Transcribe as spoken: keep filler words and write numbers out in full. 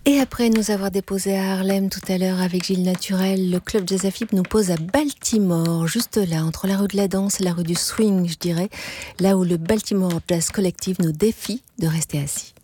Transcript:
Et après nous avoir déposé à Harlem tout à l'heure avec Gilles Naturel, le club Jazz Afib nous pose à Baltimore, juste là, entre la rue de la Danse et la rue du Swing, je dirais, là où le Baltimore Jazz Collective nous défie de rester assis.